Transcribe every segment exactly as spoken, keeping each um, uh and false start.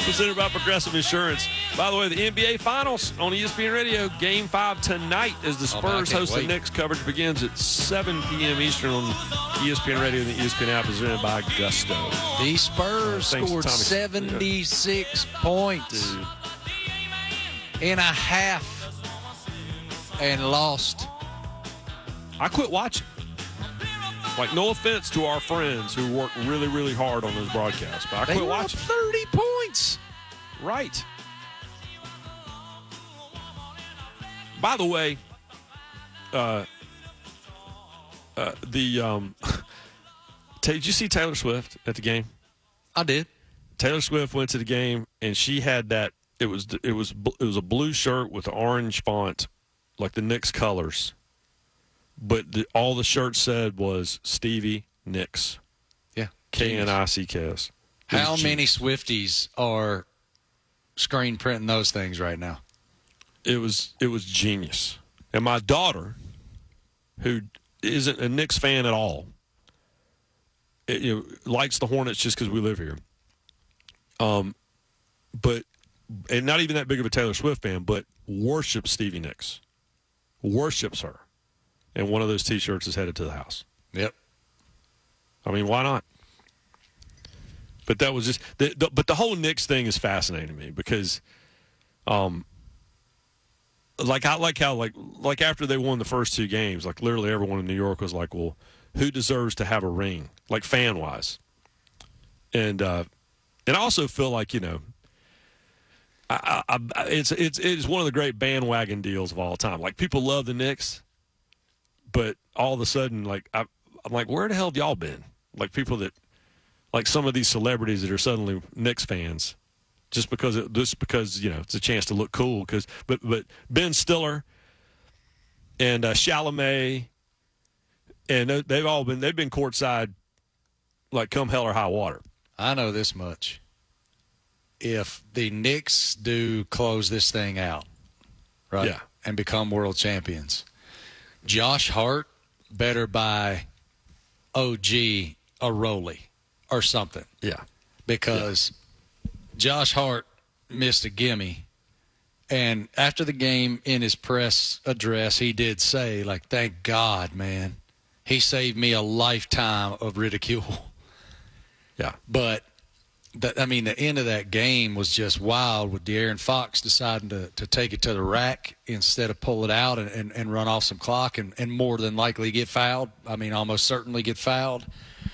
Presented by Progressive Insurance. By the way, the N B A Finals on E S P N Radio. Game five tonight as the Spurs oh, host the Knicks. Coverage begins at seven p.m. Eastern on E S P N Radio and the E S P N app, presented by Gusto. The Spurs uh, scored seventy-six yeah. points Dude. in a half and lost. I quit watching. Like, no offense to our friends who work really, really hard on those broadcasts, but I they quit were watching. Up thirty points. Right. By the way, uh, uh, the um, did you see Taylor Swift at the game? I did. Taylor Swift went to the game, and she had that. It was it was it was a blue shirt with the orange font, like the Knicks colors. But the, all the shirt said was Stevie Nicks. Yeah. K N I C K S. How many Swifties are screen printing those things right now? It was it was genius. And my daughter, who isn't a Knicks fan at all, it, you know, likes the Hornets just because we live here. Um, but and not even that big of a Taylor Swift fan, but worships Stevie Nicks, worships her. And one of those T-shirts is headed to the house. Yep. I mean, why not? But that was just the, the, but the whole Knicks thing is fascinating to me because, um, like I like how like like after they won the first two games, like literally everyone in New York was like, well, who deserves to have a ring, like fan wise, and uh, and I also feel like you know. I, I, I, it's it's it's one of the great bandwagon deals of all time. Like people love the Knicks. But all of a sudden, like I, I'm like, where the hell have y'all been? Like people that, like some of these celebrities that are suddenly Knicks fans, just because it, just because you know it's a chance to look cool. Because but but Ben Stiller and uh, Chalamet, and they've all been they've been courtside, like come hell or high water. I know this much. If the Knicks do close this thing out, right, yeah. and become world champions, Josh Hart better buy O G a Rollie or something. Yeah. Because yeah. Josh Hart missed a gimme. And after the game in his press address, he did say, like, thank God, man. He saved me a lifetime of ridicule. Yeah. But, the, I mean, the end of that game was just wild with De'Aaron Fox deciding to, to take it to the rack instead of pull it out and, and, and run off some clock and, and more than likely get fouled. I mean, almost certainly get fouled.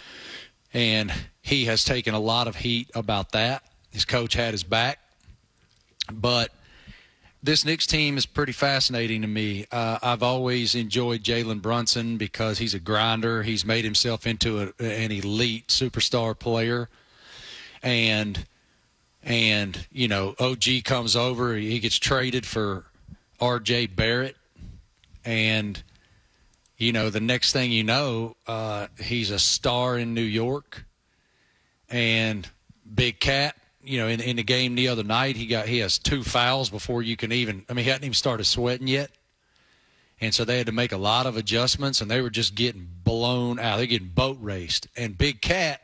And he has taken a lot of heat about that. His coach had his back. But this Knicks team is pretty fascinating to me. Uh, I've always enjoyed Jalen Brunson because he's a grinder. He's made himself into a, an elite superstar player. And, and you know, O G comes over. He gets traded for R J Barrett. And, you know, the next thing you know, uh, he's a star in New York. And Big Cat, you know, in, in the game the other night, he got he has two fouls before you can even – I mean, he hadn't even started sweating yet. And so they had to make a lot of adjustments, and they were just getting blown out. They're getting boat raced. And Big Cat,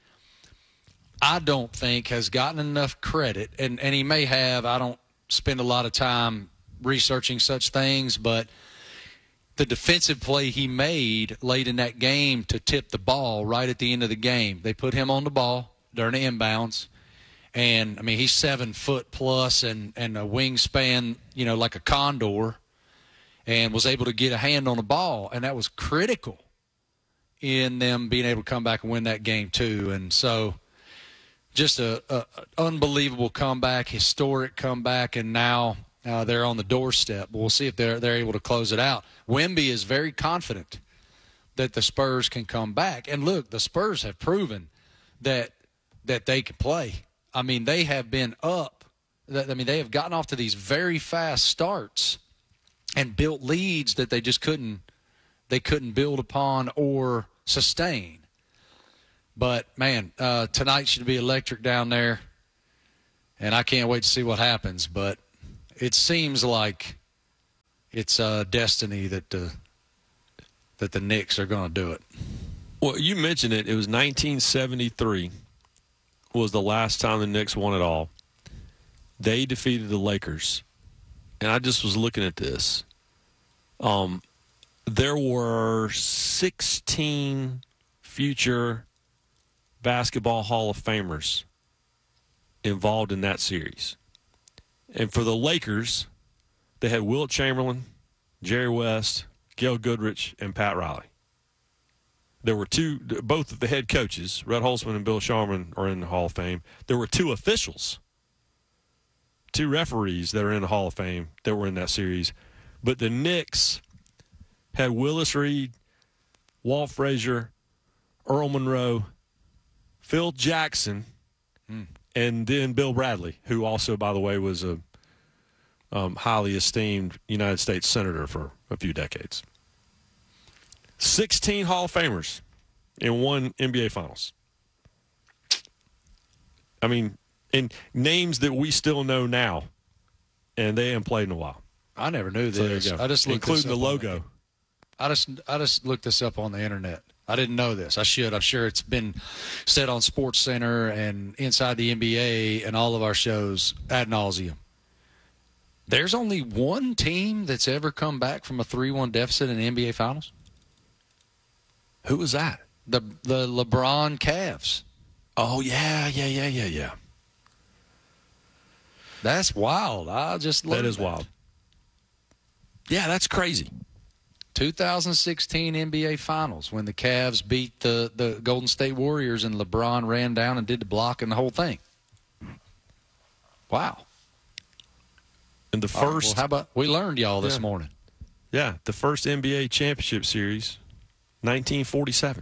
I don't think, has gotten enough credit. And, and he may have. I don't spend a lot of time researching such things, but the defensive play he made late in that game to tip the ball right at the end of the game, they put him on the ball during the inbounds. And, I mean, he's seven foot plus and, and a wingspan, you know, like a condor, and was able to get a hand on the ball. And that was critical in them being able to come back and win that game too. And so just a, a unbelievable comeback, historic comeback, and now uh, they're on the doorstep. We'll see if they're, they're able to close it out. Wemby is very confident that the Spurs can come back. And, look, the Spurs have proven that that they can play. I mean, they have been up. I mean, they have gotten off to these very fast starts and built leads that they just couldn't they couldn't build upon or sustain. But, man, uh, tonight should be electric down there, and I can't wait to see what happens. But it seems like it's uh, destiny that the, that the Knicks are going to do it. Well, you mentioned it. It was nineteen seventy-three was the last time the Knicks won it all. they defeated the Lakers. And I just was looking at this. Um, there were sixteen future basketball Hall of Famers involved in that series. And for the Lakers, they had Wilt Chamberlain, Jerry West, Gail Goodrich, and Pat Riley. There were two, both of the head coaches, Red Holzman and Bill Sharman, are in the Hall of Fame. There were two officials, two referees that are in the Hall of Fame that were in that series. But the Knicks had Willis Reed, Walt Frazier, Earl Monroe, Phil Jackson, mm. and then Bill Bradley, who also, by the way, was a um, highly esteemed United States Senator for a few decades. sixteen Hall of Famers in one N B A Finals. I mean, and names that we still know now, and they haven't played in a while. I never knew this. So I just looked including this the up logo. The, I just I just looked this up on the internet. I didn't know this. I should. I'm sure it's been said on Sports Center and inside the N B A and all of our shows ad nauseum. There's only one team that's ever come back from a three one deficit in the N B A Finals. Who was that? The the LeBron Cavs. Oh, yeah, yeah, yeah, yeah, yeah. That's wild. I just love That is that. wild. Yeah, that's crazy. twenty sixteen N B A Finals when the Cavs beat the, the Golden State Warriors and LeBron ran down and did the block and the whole thing. Wow. And the All right, first. well, how about we learned y'all this Yeah. morning? Yeah, the first N B A championship series, nineteen forty-seven.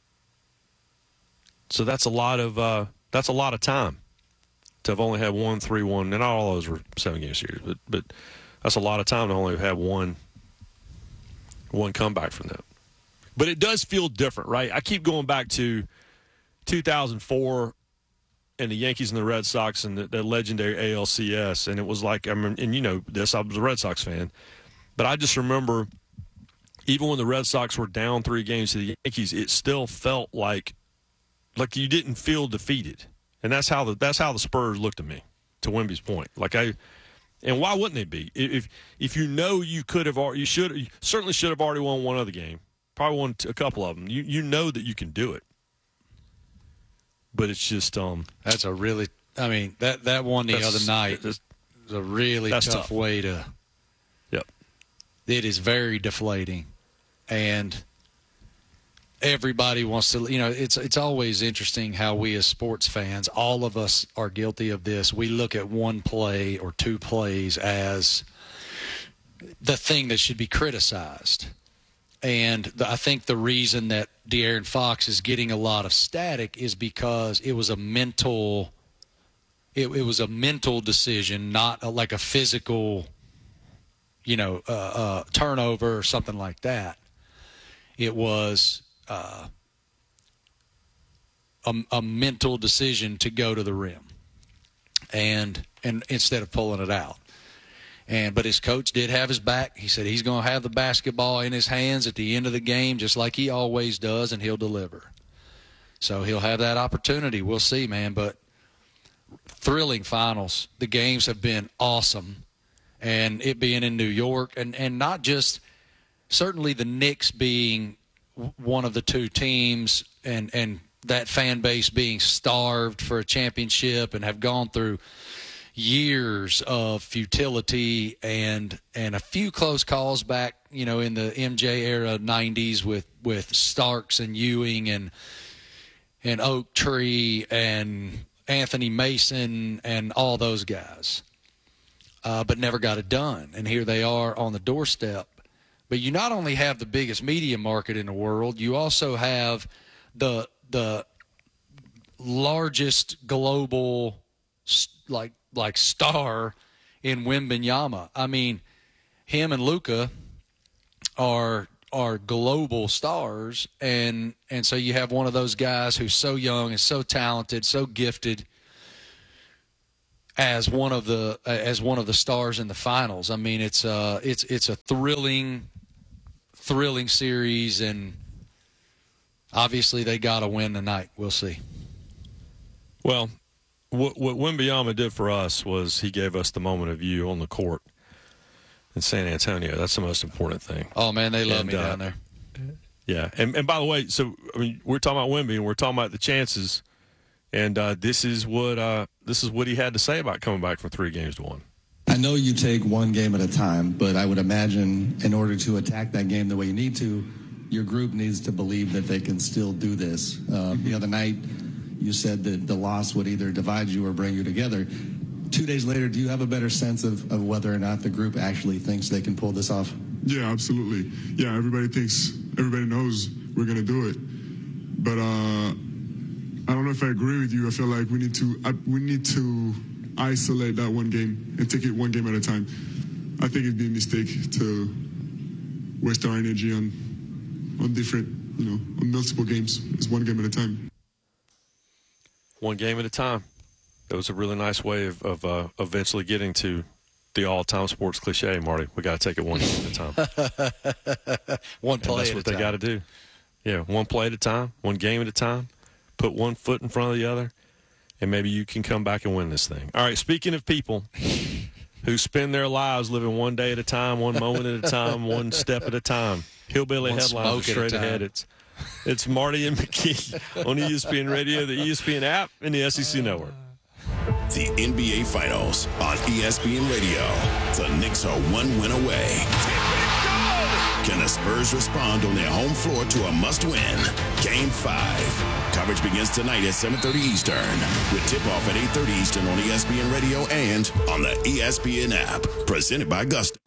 So that's a lot of uh, that's a lot of time to have only had one three one, and not all those were seven game series, but but that's a lot of time to only have one one comeback from that. But it does feel different, right? I keep going back to two thousand four and the Yankees and the Red Sox and the, the legendary A L C S, and it was like I mean, and you know this, I was a Red Sox fan, but I just remember even when the Red Sox were down three games to the Yankees, it still felt like like you didn't feel defeated, and that's how the that's how the Spurs looked at me. To Wemby's point, like I, and why wouldn't they be? If if you know you could have, you should you certainly should have already won one other game, probably won a couple of them. You you know that you can do it, but it's just um. That's a really, I mean that that one the other night was a really tough, tough way to. Yep. It is very deflating, and everybody wants to, you know, it's it's always interesting how we as sports fans, all of us are guilty of this. We look at one play or two plays as the thing that should be criticized. And the, I think the reason that De'Aaron Fox is getting a lot of static is because it was a mental it, it was a mental decision, not a, like a physical, you know, uh, uh, turnover or something like that. It was Uh, a, a mental decision to go to the rim, and and instead of pulling it out, and but his coach did have his back. He said he's going to have the basketball in his hands at the end of the game, just like he always does, and he'll deliver. So he'll have that opportunity. We'll see, man. But thrilling finals. The games have been awesome, and it being in New York, and and not just certainly the Knicks being one of the two teams and, and that fan base being starved for a championship and have gone through years of futility and and a few close calls back, you know, in the M J era nineties with, with Starks and Ewing and and Oak Tree and Anthony Mason and all those guys, uh, but never got it done. And here they are on the doorstep. But you not only have the biggest media market in the world, you also have the the largest global like like star in Wembanyama. I mean, him and Luka are are global stars, and and so you have one of those guys who's so young and so talented, so gifted, as one of the as one of the stars in the finals. I mean, it's uh it's it's a thrilling. thrilling series, and obviously they got to win tonight. We'll see. Well, what what Wembanyama did for us was he gave us the moment of view on the court in San Antonio. That's the most important thing. Oh, man, they love and, me uh, down there. Yeah, and and by the way, so I mean, we're talking about Wemby, and we're talking about the chances, and uh, this is what uh, this is what he had to say about coming back from three games to one. I know you take one game at a time, but I would imagine in order to attack that game the way you need to, your group needs to believe that they can still do this. Uh, the other night, you said that the loss would either divide you or bring you together. Two days later, do you have a better sense of, of whether or not the group actually thinks they can pull this off? Yeah, absolutely. Yeah, everybody thinks, everybody knows we're going to do it. But uh, I don't know if I agree with you. I feel like we need to I, we need to isolate that one game and take it one game at a time. I think it'd be a mistake to waste our energy on on different, you know, on multiple games. It's one game at a time. One game at a time. That was a really nice way of, of uh, eventually getting to the all-time sports cliche, Marty. We got to take it one game at a time. One play that's at what a they time. got to do. Yeah, one play at a time, one game at a time. Put one foot in front of the other, and maybe you can come back and win this thing. All right, speaking of people who spend their lives living one day at a time, one moment at a time, one step at a time, Hillbilly One headlines smoke at a straight time. ahead. It's it's Marty and McKee on E S P N Radio, the E S P N app, and the S E C Network. The N B A Finals on E S P N Radio. The Knicks are one win away. Can the Spurs respond on their home floor to a must-win? Game five. Coverage begins tonight at seven thirty Eastern with tip-off at eight thirty Eastern on E S P N Radio and on the E S P N app. Presented by Gusto.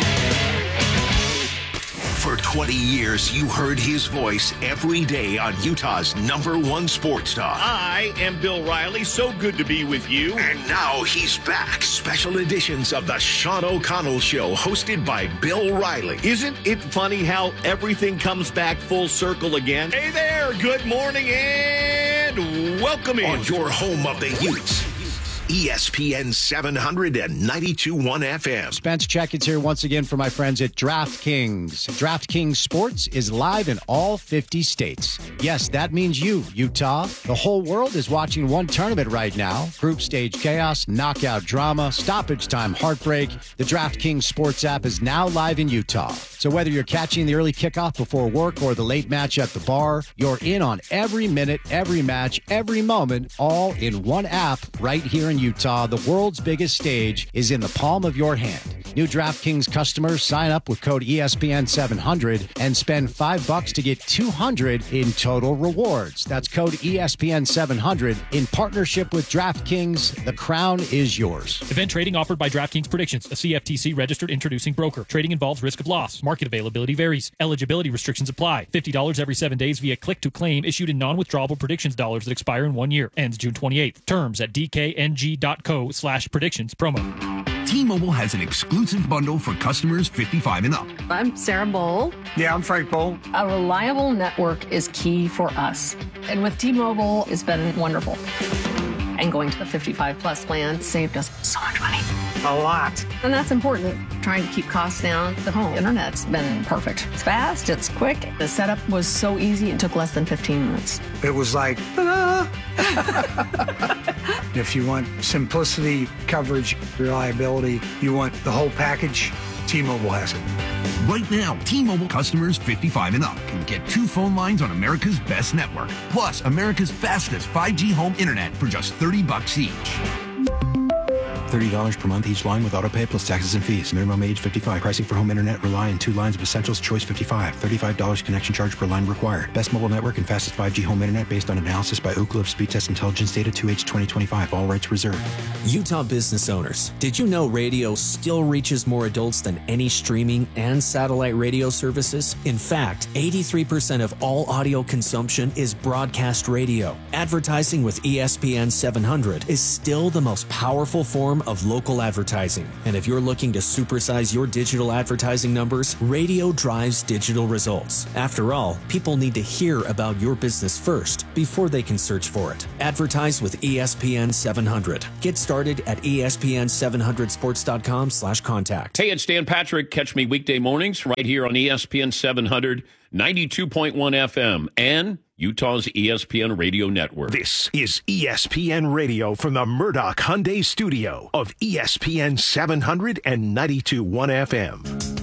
For twenty years, you heard his voice every day on Utah's number one sports talk. I am Bill Riley. So good to be with you. And now he's back. Special editions of the Sean O'Connell Show, hosted by Bill Riley. Isn't it funny how everything comes back full circle again? Hey there, good morning and welcome in. On your home of the Utes. E S P N seven hundred and ninety-two point one F M. Spence Checkins here once again for my friends at DraftKings. DraftKings Sports is live in all fifty states. Yes, that means you, Utah. The whole world is watching one tournament right now. Group stage chaos, knockout drama, stoppage time heartbreak. The DraftKings Sports app is now live in Utah. So whether you're catching the early kickoff before work or the late match at the bar, you're in on every minute, every match, every moment, all in one app right here in Utah. The world's biggest stage is in the palm of your hand. New DraftKings customers sign up with code E S P N seven hundred and spend five bucks to get two hundred in total rewards. That's code E S P N seven hundred in partnership with DraftKings. The crown is yours. Event trading offered by DraftKings Predictions, a C F T C registered introducing broker. Trading involves risk of loss. Market availability varies. Eligibility restrictions apply. fifty dollars every seven days via click to claim issued in non-withdrawable predictions dollars that expire in one year. Ends June twenty-eighth. Terms at dkng.co slash predictions promo. T-Mobile has an exclusive bundle for customers fifty-five and up. I'm Sarah Bowl. Yeah, I'm Frank Bowl. A reliable network is key for us. And with T-Mobile, it's been wonderful. And going to the fifty-five plus plan saved us so much money. A lot. And that's important. Trying to keep costs down. The home internet's been perfect. It's fast, it's quick. The setup was so easy, it took less than fifteen minutes. It was like, ta-da! If you want simplicity, coverage, reliability, you want the whole package, T-Mobile has it. Right now, T-Mobile customers fifty-five and up can get two phone lines on America's best network, plus America's fastest five G home internet for just thirty bucks each. thirty dollars per month each line with autopay plus taxes and fees. Minimum age fifty-five. Pricing for home internet rely on two lines of Essentials Choice fifty-five. thirty-five dollars connection charge per line required. Best mobile network and fastest five G home internet based on analysis by Ookla of Speed Test Intelligence Data two H twenty twenty-five. All rights reserved. Utah business owners, did you know radio still reaches more adults than any streaming and satellite radio services? In fact, eighty-three percent of all audio consumption is broadcast radio. Advertising with E S P N seven hundred is still the most powerful form of local advertising. And if you're looking to supersize your digital advertising numbers, radio drives digital results. After all, people need to hear about your business first before they can search for it. Advertise with E S P N seven hundred. Get started at E S P N seven hundred sports dot com slash contact. Hey, it's Dan Patrick. Catch me weekday mornings right here on E S P N seven hundred, ninety-two point one F M and Utah's E S P N Radio Network. This is E S P N Radio from the Murdoch Hyundai studio of E S P N seven hundred and ninety-two point one F M.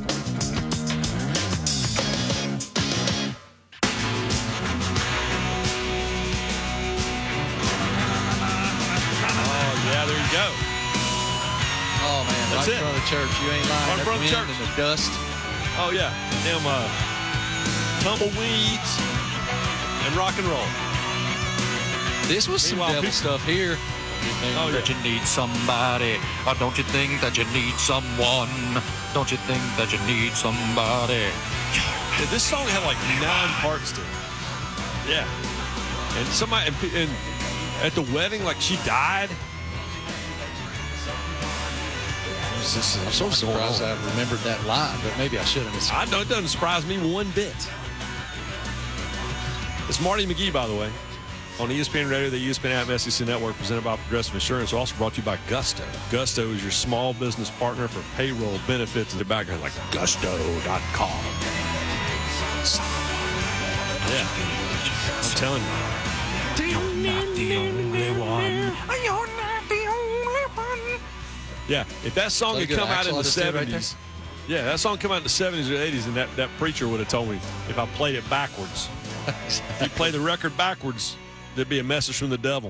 Oh, man, That's right it. in front of the church. You ain't lying. Right in That front of the wind church. and the dust. Oh, yeah. Them uh, tumbleweeds and rock and roll. This was some Meanwhile, devil people- stuff here. You think Oh, that yeah. you need somebody, or don't you think that you need someone? Don't you think that you need somebody? Yeah, this song had like nine parts to it. Yeah. And somebody, and, and at the wedding, like she died. It was just- I'm sort of going surprised on. I remembered that line, but maybe I shouldn't have. I know it doesn't surprise me one bit. It's Marty McGee, by the way, on E S P N Radio, the E S P N app, S E C Network, presented by Progressive Insurance. Also brought to you by Gusto. Gusto is your small business partner for payroll benefits in the background, like gusto dot com. Yeah, I'm telling you. You're not the only one. You're not the only one. Yeah, if that song Is that had a good come out in Axl the I just did right seventies, yeah, that song come out in the seventies or eighties, and that, that preacher would have told me if I played it backwards. If you play the record backwards, there'd be a message from the devil.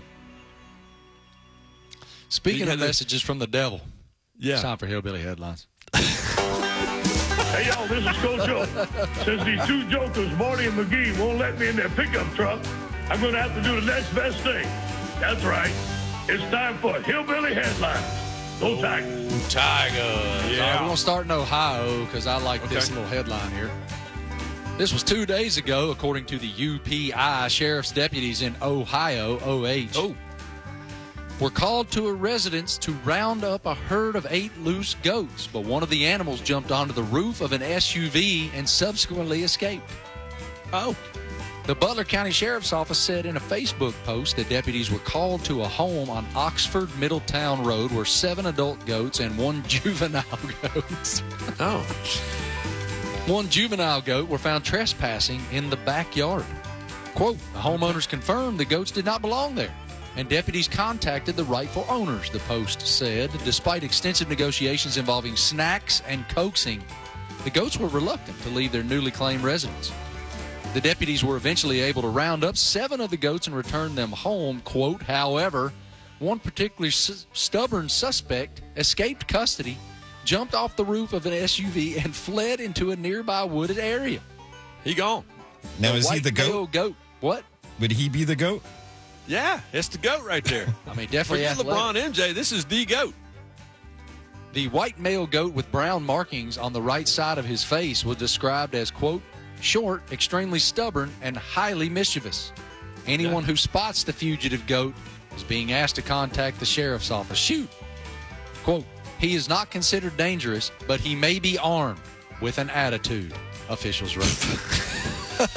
Speaking You of had to- messages from the devil, Yeah. it's time for Hillbilly Headlines. Hey, y'all, this is Coach Joe. Since these two jokers, Marty and McGee, won't let me in their pickup truck, I'm going to have to do the next best thing. That's right. It's time for Hillbilly Headlines. Go Tigers. Tigers. All right, we're going to start in Ohio because I like this little headline here. This was two days ago, according to the U P I. Sheriff's deputies in Ohio, O H, oh. were called to a residence to round up a herd of eight loose goats, but one of the animals jumped onto the roof of an S U V and subsequently escaped. Oh. The Butler County Sheriff's Office said in a Facebook post that deputies were called to a home on Oxford Middletown Road where seven adult goats and one juvenile goat. Oh. One juvenile goat were found trespassing in the backyard. Quote, the homeowners confirmed the goats did not belong there, and deputies contacted the rightful owners, the Post said. Despite extensive negotiations involving snacks and coaxing, the goats were reluctant to leave their newly claimed residence. The deputies were eventually able to round up seven of the goats and return them home. Quote, however, one particularly s- stubborn suspect escaped custody, jumped off the roof of an S U V, and fled into a nearby wooded area. He gone. Now, The is he white the goat? male goat? What? Would he be the goat? Yeah, it's the GOAT right there. I mean, definitely Forget athletic. LeBron M J. This is the GOAT. The white male goat with brown markings on the right side of his face was described as, quote, short, extremely stubborn, and highly mischievous. Anyone who spots the fugitive goat is being asked to contact the sheriff's office. Shoot. Quote, he is not considered dangerous, but he may be armed with an attitude, officials wrote.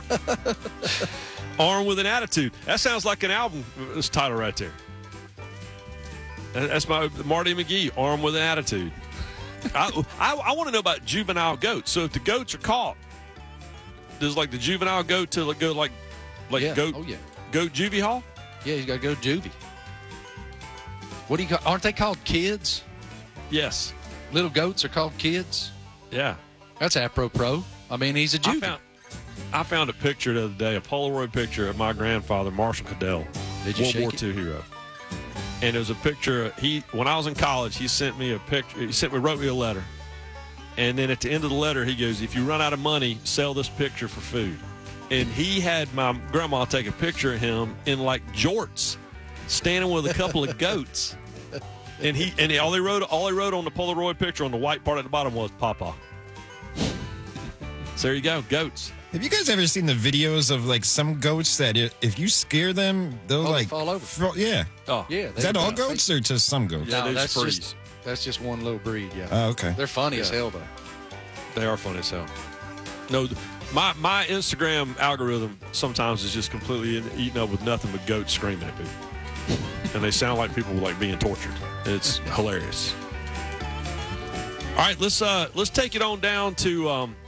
Armed with an Attitude. That sounds like an album this title right there. That- That's my Marty McGee, Armed with an Attitude. I, I, I want to know about juvenile goats. So if the goats are caught, does like the juvenile goat to like, go like like Yeah. goat Oh, yeah. goat juvie hall? Yeah, he's got to go juvie. What do you call, aren't they called kids? Yes. Little goats are called kids? Yeah. That's apropos. I mean, he's a I juvie. found, I found a picture the other day, a Polaroid picture of my grandfather, Marshall Cadell, Did you World shake War it? Two hero. And it was a picture. He when I was in college, he sent me a picture. He sent me wrote me a letter, and then at the end of the letter, he goes, "If you run out of money, sell this picture for food." And he had my grandma take a picture of him in like jorts, standing with a couple of goats. And he and he, all he wrote all he wrote on the Polaroid picture on the white part at the bottom was Papa. So there you go, goats. Have you guys ever seen the videos of like some goats that i- if you scare them, they'll Oh, they like fall over. fro- yeah. Oh, yeah. Is that all goats or just some goats? Yeah, no, they that's just freeze. just that's just one little breed. Yeah. Oh, okay. They're funny as Yeah. hell, though. They are funny as hell. No, th- my my Instagram algorithm sometimes is just completely in, eaten up with nothing but goats screaming at people, and they sound like people like being tortured. It's hilarious. All right, let's uh let's take it on down to um,